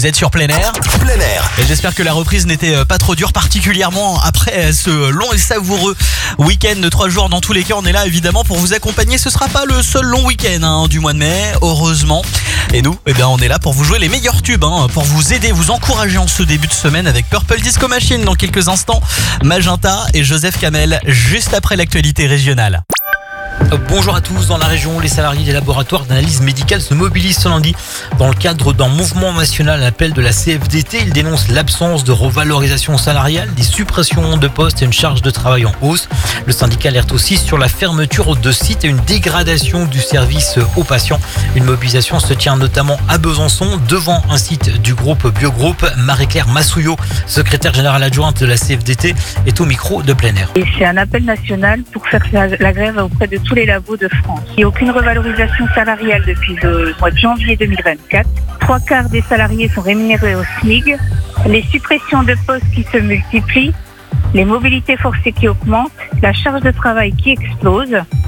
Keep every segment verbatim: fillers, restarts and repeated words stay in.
Vous êtes sur plein air. Plein air. Et j'espère que la reprise n'était pas trop dure, particulièrement après ce long et savoureux week-end de trois jours. Dans tous les cas, on est là évidemment pour vous accompagner. Ce sera pas le seul long week-end hein, du mois de mai, heureusement. Et nous, eh bien, on est là pour vous jouer les meilleurs tubes, hein, pour vous aider, vous encourager en ce début de semaine avec Purple Disco Machine dans quelques instants. Magenta et Joseph Kamel juste après l'actualité régionale. Bonjour à tous. Dans la région, les salariés des laboratoires d'analyse médicale se mobilisent ce lundi dans le cadre d'un mouvement national à l'appel de la C F D T. Ils dénoncent l'absence de revalorisation salariale, des suppressions de postes et une charge de travail en hausse. Le syndicat alerte aussi sur la fermeture de sites et une dégradation du service aux patients. Une mobilisation se tient notamment à Besançon, devant un site du groupe Biogroupe. Marie-Claire Massouillot, secrétaire générale adjointe de la C F D T, est au micro de plein air. Et c'est un appel national pour faire la grève auprès de tous les labos de France. Il n'y a aucune revalorisation salariale depuis le mois de janvier deux mille vingt-quatre. Trois quarts des salariés sont rémunérés au SMIG. Les suppressions de postes qui se multiplient, les mobilités forcées qui augmentent, la charge de travail qui explose,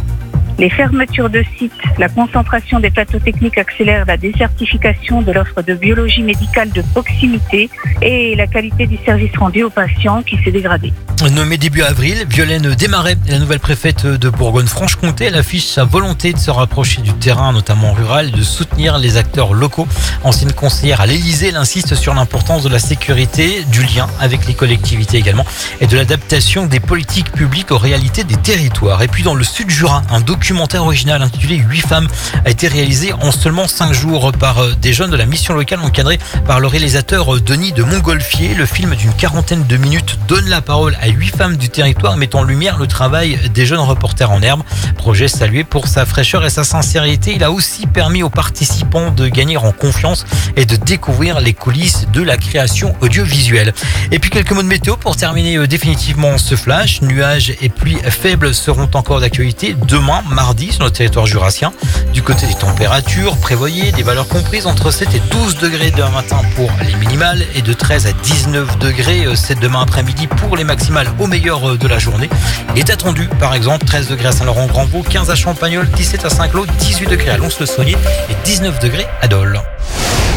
les fermetures de sites, la concentration des plateaux techniques accélère la désertification de l'offre de biologie médicale de proximité et la qualité du service rendu aux patients qui s'est dégradée. Nommée début avril, Violaine Desmarais, la nouvelle préfète de Bourgogne-Franche-Comté, elle affiche sa volonté de se rapprocher du terrain, notamment rural, et de soutenir les acteurs locaux. Ancienne conseillère à l'Élysée, elle insiste sur l'importance de la sécurité, du lien avec les collectivités également, et de l'adaptation des politiques publiques aux réalités des territoires. Et puis dans le Sud Jura, un documentaire original intitulé huit femmes a été réalisé en seulement cinq jours par des jeunes de la mission locale encadrés par le réalisateur Denis de Montgolfier. Le film d'une quarantaine de minutes donne la parole à huit femmes du territoire, mettant en lumière le travail des jeunes reporters en herbe. Projet salué pour sa fraîcheur et sa sincérité. Il a aussi permis aux participants de gagner en confiance et de découvrir les coulisses de la création audiovisuelle. Et puis quelques mots de météo pour terminer définitivement ce flash. Nuages et pluies faibles seront encore d'actualité demain, mardi, sur notre territoire jurassien. Du côté des températures, prévoyez des valeurs comprises entre sept et douze degrés demain matin pour les minimales et de treize à dix-neuf degrés c'est demain après-midi pour les maximales au meilleur de la journée. Il est attendu par exemple treize degrés à Saint-Laurent-Grand-Vaux, quinze à Champagnole, dix-sept à Saint-Claude, dix-huit degrés à Lons-le-Saunier et dix-neuf degrés à Dole.